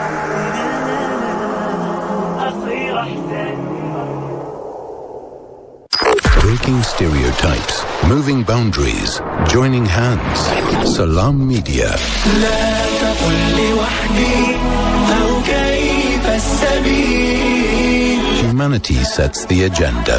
Speaker 10: Breaking stereotypes, moving boundaries, joining hands. Salam Media. Humanity sets the agenda.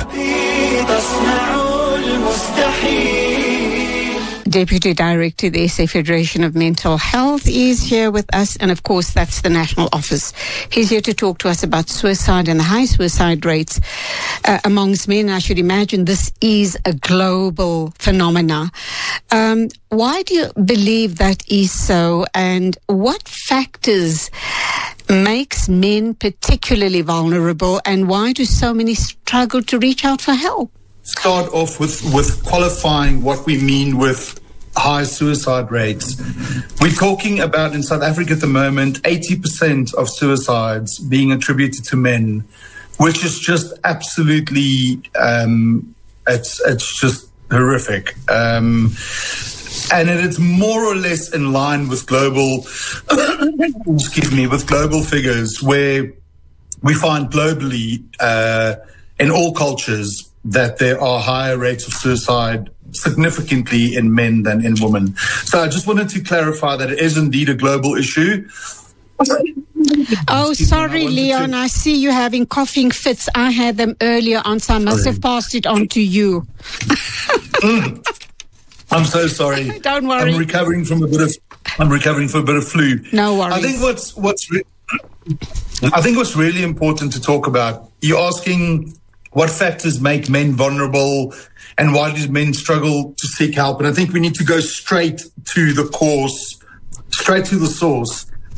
Speaker 1: Deputy Director of the S A Federation of Mental Health is here with us, and of course that's the national office. He's here to talk to us about suicide and the high suicide rates uh, amongst men. I should imagine this is a global phenomena. Um, why do you believe that is so, and what factors makes men particularly vulnerable, and why do so many struggle to reach out for help?
Speaker 15: Start off with, with qualifying what we mean with high suicide rates. We're talking about, in South Africa at the moment, eighty percent of suicides being attributed to men, which is just absolutely, um, it's, it's just horrific. Um, and it is more or less in line with global, excuse me, with global figures where we find globally, uh, in all cultures, that there are higher rates of suicide significantly in men than in women. So I just wanted to clarify that it is indeed a global issue.
Speaker 1: Oh,
Speaker 15: Excuse
Speaker 1: sorry,
Speaker 15: me, I
Speaker 1: Leon.
Speaker 15: to...
Speaker 1: I see you having coughing fits. I had them earlier on, so I must
Speaker 15: Sorry.
Speaker 1: have passed it on to you.
Speaker 15: mm. I'm so sorry.
Speaker 1: Don't worry.
Speaker 15: I'm recovering from a bit of I'm recovering from a bit of flu.
Speaker 1: No worries.
Speaker 15: I think what's what's re- I think what's really important to talk about. You're asking what factors make men vulnerable and why do men struggle to seek help? And I think we need to go straight to the cause, straight to the source.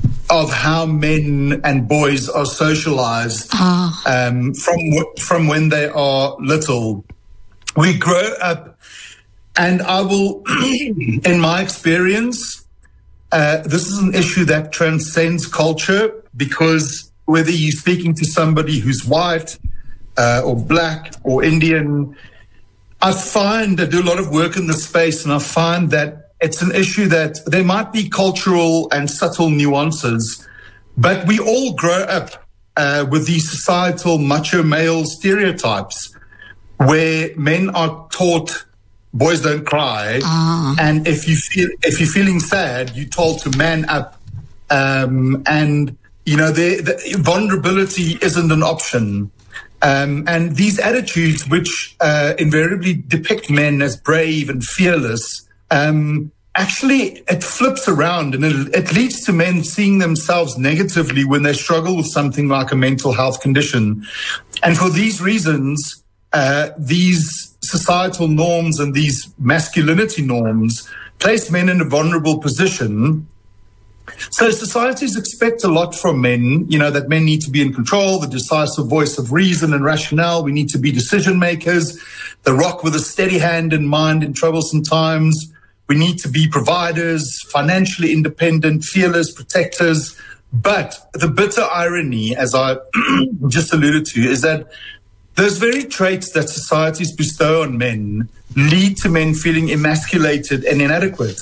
Speaker 15: of how men and boys are socialized
Speaker 1: ah.
Speaker 15: um, from from when they are little. We grow up, and I will, in my experience, uh, this is an issue that transcends culture, because whether you're speaking to somebody who's white uh, or black or Indian, I find I do a lot of work in this space, and I find that it's an issue that there might be cultural and subtle nuances, but we all grow up uh, with these societal macho male stereotypes where men are taught boys don't cry,
Speaker 1: ah.
Speaker 15: and if you feel if you're feeling sad, you're told to man up, um, and you know the, the vulnerability isn't an option. Um, and these attitudes, which uh, invariably depict men as brave and fearless, um, actually it flips around, and it, it leads to men seeing themselves negatively when they struggle with something like a mental health condition. And for these reasons, uh, these societal norms and these masculinity norms place men in a vulnerable position. So societies expect a lot from men, you know, that men need to be in control, the decisive voice of reason and rationale. We need to be decision makers, the rock with a steady hand and mind in troublesome times. We need to be providers, financially independent, fearless, protectors. But the bitter irony, as I just alluded to, is that those very traits that societies bestow on men lead to men feeling emasculated and inadequate.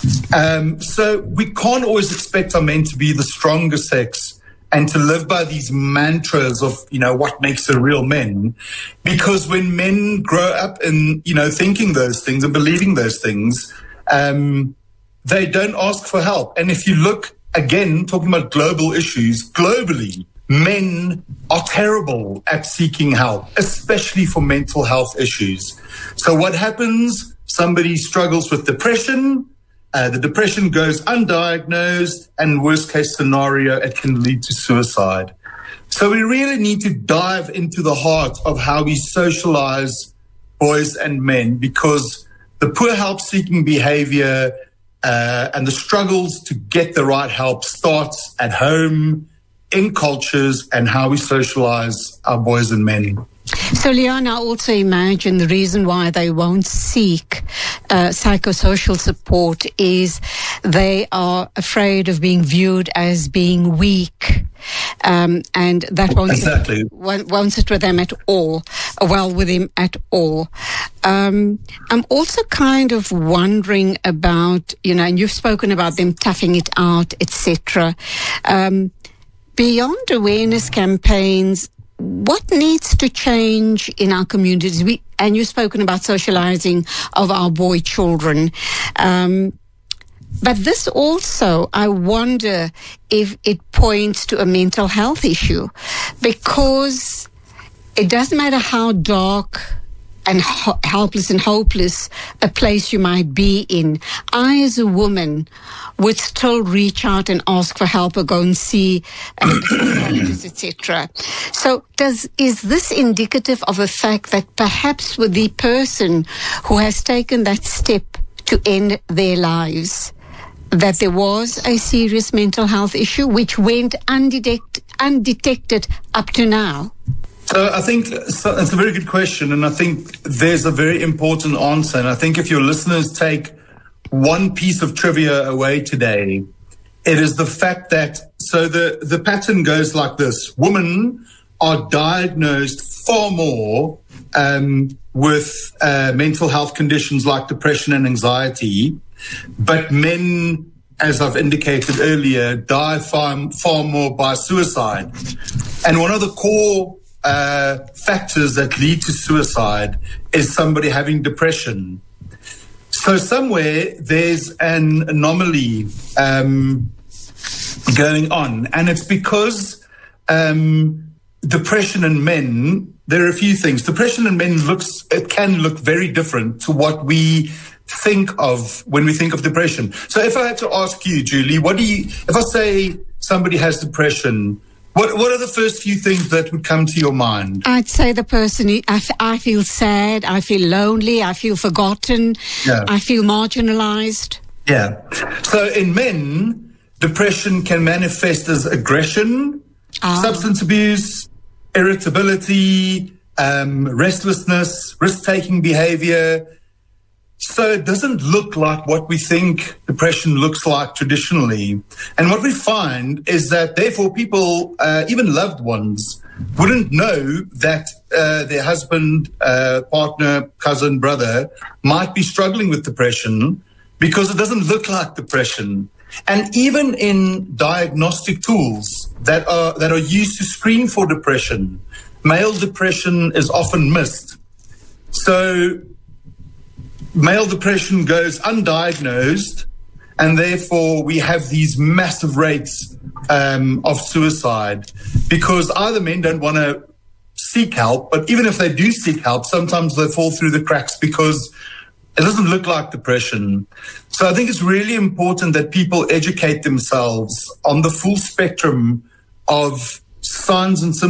Speaker 15: Um, so we can't always expect our men to be the stronger sex and to live by these mantras of, you know, what makes a real man. Because when men grow up in, you know, thinking those things and believing those things, um, they don't ask for help. And if you look, again, talking about global issues, globally, men are terrible at seeking help, especially for mental health issues. So what happens? Somebody struggles with depression. Uh, the depression goes undiagnosed, and worst case scenario, it can lead to suicide. So we really need to dive into the heart of how we socialize boys and men, because the poor help-seeking behavior uh, and the struggles to get the right help starts at home, in cultures, and how we socialize our boys and men.
Speaker 1: So, Leon, I also imagine the reason why they won't seek uh, psychosocial support is they are afraid of being viewed as being weak. Um, and that won't,
Speaker 15: exactly.
Speaker 1: sit, won't, won't sit with them at all, well with him at all. Um, I'm also kind of wondering about, you know, and you've spoken about them toughing it out, et cetera. Um, beyond awareness campaigns, what needs to change in our communities? We, and you've spoken about socializing of our boy children. Um, but this also, I wonder if it points to a mental health issue, because it doesn't matter how dark and ho- helpless and hopeless a place you might be in. I, as a woman, would still reach out and ask for help or go and see uh, psychologists, et cetera. So, does is this indicative of a fact that perhaps with the person who has taken that step to end their lives, that there was a serious mental health issue which went undetect- undetected up to now?
Speaker 15: So I think so, it's a very good question, and I think there's a very important answer. And I think if your listeners take one piece of trivia away today, it is the fact that, so the, the pattern goes like this. Women are diagnosed far more um, with uh, mental health conditions like depression and anxiety, but men, as I've indicated earlier, die far, far more by suicide. And one of the core uh, factors that lead to suicide is somebody having depression. So somewhere there's an anomaly um, going on, and it's because um, depression in men, there are a few things. Depression in men looks, it can look very different to what we think of when we think of depression. So if I had to ask you, Julie, what do you, if I say somebody has depression, What what are the first few things that would come to your mind?
Speaker 1: I'd say the person, I, f- I feel sad, I feel lonely, I feel forgotten,
Speaker 15: yeah.
Speaker 1: I feel marginalized.
Speaker 15: Yeah. So in men, depression can manifest as aggression, ah. substance abuse, irritability, um, restlessness, risk-taking behavior. So it doesn't look like what we think depression looks like traditionally. And what we find is that, therefore, people, uh, even loved ones, wouldn't know that uh, their husband, uh, partner, cousin, brother might be struggling with depression because it doesn't look like depression. And even in diagnostic tools that are that are used to screen for depression, male depression is often missed. So male depression goes undiagnosed, and therefore we have these massive rates um, of suicide because either men don't want to seek help, but even if they do seek help, sometimes they fall through the cracks because it doesn't look like depression. So I think it's really important that people educate themselves on the full spectrum of signs and symptoms